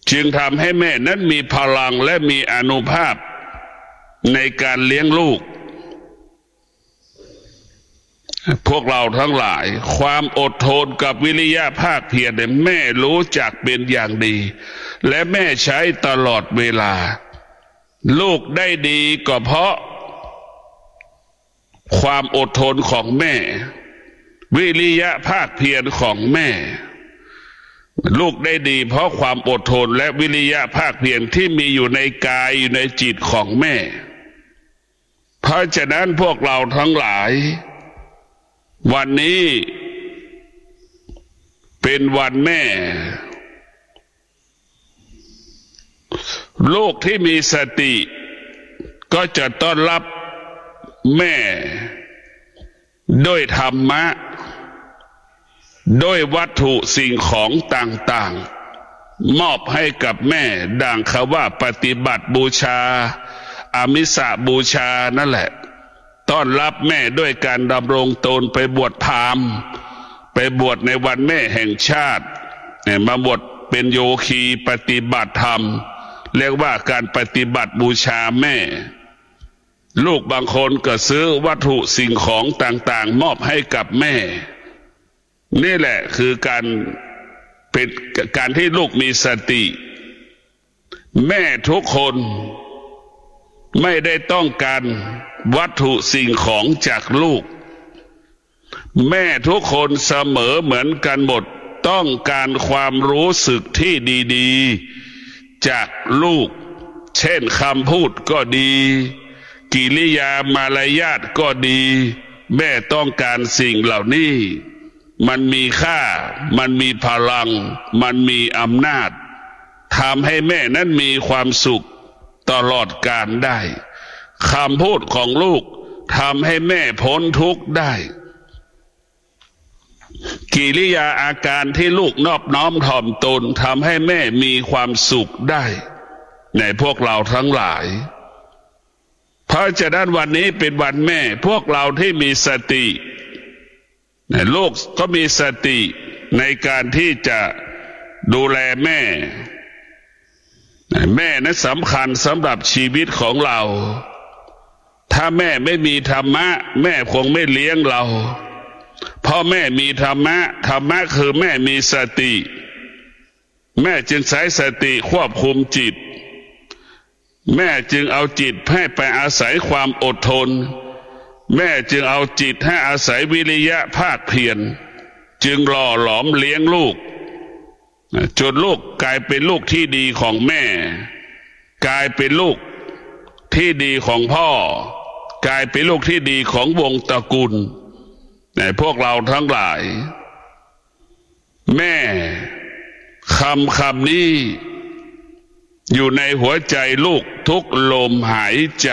จึงทำให้แม่นั้นมีพลังและมีอานุภาพในการเลี้ยงลูกพวกเราทั้งหลายความอดทนกับวิริยะภาคเพียรแม่รู้จักเป็นอย่างดีและแม่ใช้ตลอดเวลาลูกได้ดีก็เพราะความอดทนของแม่วิริยะภาคเพียรของแม่ลูกได้ดีเพราะความอดทนและวิริยะภาคเพียรที่มีอยู่ในกายอยู่ในจิตของแม่เพราะฉะนั้นพวกเราทั้งหลายวันนี้เป็นวันแม่ลูกที่มีสติก็จะต้อนรับแม่ด้วยธรรมะด้วยวัตถุสิ่งของต่างๆมอบให้กับแม่ดังคำว่าปฏิบัติบูชาอามิสบูชานั่นแหละต้อนรับแม่ด้วยการดำรงตนไปบวชพราหมณ์ไปบวชในวันแม่แห่งชาติมาบวชเป็นโยคีปฏิบัติธรรมเรียกว่าการปฏิบัติบูชาแม่ลูกบางคนก็ซื้อวัตถุสิ่งของต่างๆมอบให้กับแม่นี่แหละคือการที่ลูกมีสติแม่ทุกคนไม่ได้ต้องการวัตถุสิ่งของจากลูกแม่ทุกคนเสมอเหมือนกันหมดต้องการความรู้สึกที่ดีๆจากลูกเช่นคำพูดก็ดีกิริยามารยาทก็ดีแม่ต้องการสิ่งเหล่านี้มันมีค่ามันมีพลังมันมีอำนาจทำให้แม่นั้นมีความสุขตลอดกาลได้คำพูดของลูกทำให้แม่พ้นทุกข์ได้กิริยาอาการที่ลูกนอบน้อมถ่อมตนทำให้แม่มีความสุขได้ในพวกเราทั้งหลายเพราะฉะนั้นวันนี้เป็นวันแม่พวกเราที่มีสติลูกก็มีสติในการที่จะดูแลแม่แม่นั้นสำคัญสำหรับชีวิตของเราถ้าแม่ไม่มีธรรมะแม่คงไม่เลี้ยงเราเพราะแม่มีธรรมะธรรมะคือแม่มีสติแม่จึงใช้สติควบคุมจิตแม่จึงเอาจิตให้ไปอาศัยความอดทนแม่จึงเอาจิตให้อาศัยวิริยะภาคเพียรจึงหล่อหลอมเลี้ยงลูกจนลูกกลายเป็นลูกที่ดีของแม่กลายเป็นลูกที่ดีของพ่อกลายเป็นลูกที่ดีของวงตระกูลในพวกเราทั้งหลายแม่คำนี้อยู่ในหัวใจลูกทุกลมหายใจ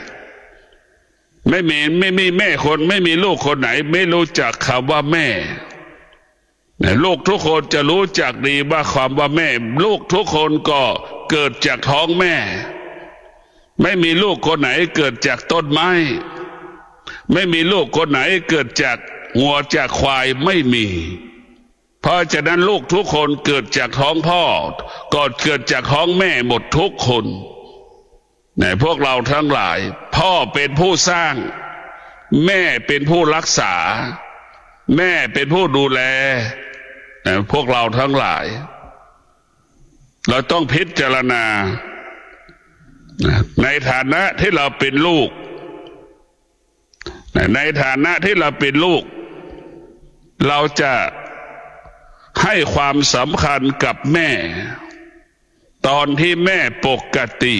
ไม่มีแม่คนไม่มีลูกคนไหนไม่รู้จักคำว่าแม่ลูกทุกคนจะรู้จักดีว่าความว่าแม่ลูกทุกคนก็เกิดจากท้องแม่ไม่มีลูกคนไหนเกิดจากต้นไม้ไม่มีลูกคนไหนเกิดจากงัวจากควายไม่มีเพราะฉะนั้นลูกทุกคนเกิดจากท้องพ่อก็เกิดจากท้องแม่หมดทุกคนในพวกเราทั้งหลายพ่อเป็นผู้สร้างแม่เป็นผู้รักษาแม่เป็นผู้ดูแลพวกเราทั้งหลายเราต้องพิจารณาในฐานะที่เราเป็นลูกในฐานะที่เราเป็นลูกเราจะให้ความสำคัญกับแม่ตอนที่แม่ปกติ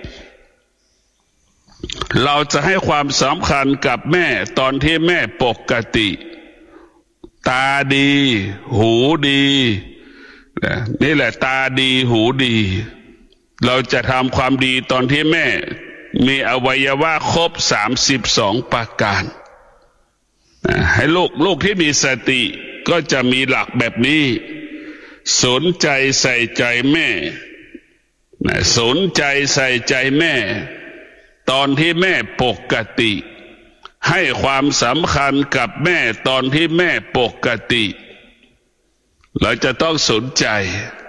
เราจะให้ความสำคัญกับแม่ตอนที่แม่ปกติตาดีหูดีนี่แหละตาดีหูดีเราจะทำความดีตอนที่แม่มีอวัยวะครบ32ประการให้ลูกที่มีสติก็จะมีหลักแบบนี้สนใจใส่ใจแม่สนใจใส่ใจแม่ตอนที่แม่ปกติให้ความสำคัญกับแม่ตอนที่แม่ปกติเราจะต้องสนใจ